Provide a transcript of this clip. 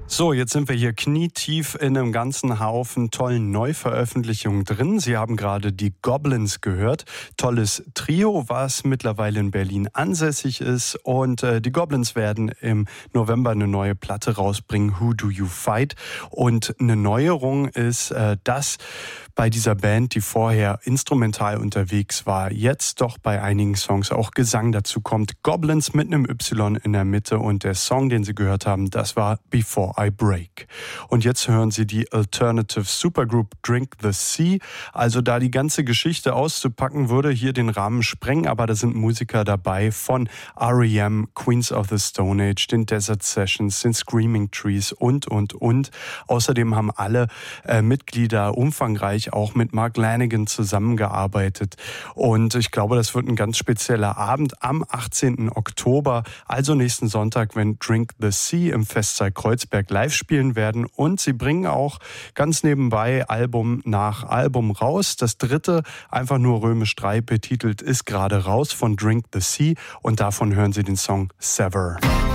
So, jetzt sind wir hier knietief in einem ganzen Haufen tollen Neuveröffentlichungen drin. Sie haben gerade die Goblins gehört. Tolles Trio, was mittlerweile in Berlin ansässig ist. Und die Goblins werden im November eine neue Platte rausbringen, Who Do You Fight? Und eine Neuerung ist, dass bei dieser Band, die vorher instrumental unterwegs war, jetzt doch bei einigen Songs auch Gesang dazu kommt. Goblins mit einem Y in der Mitte und der Song, den Sie gehört haben, das war Before I Break. Und jetzt hören Sie die Alternative Supergroup Drink the Sea. Also da die ganze Geschichte auszupacken, würde hier den Rahmen sprengen, aber da sind Musiker dabei von R.E.M., Queens of the Stone Age, den Desert Sessions, den Screaming Trees und. Außerdem haben alle Mitglieder umfangreich auch mit Mark Lanegan zusammengearbeitet. Und ich glaube, das wird ein ganz spezieller Abend am 18. Oktober, also nächsten Sonntag, wenn Drink the Sea im Festsaal Kreuzberg live spielen werden. Und sie bringen auch ganz nebenbei Album nach Album raus. Das dritte, einfach nur römisch 3 betitelt, ist gerade raus von Drink the Sea. Und davon hören Sie den Song Sever.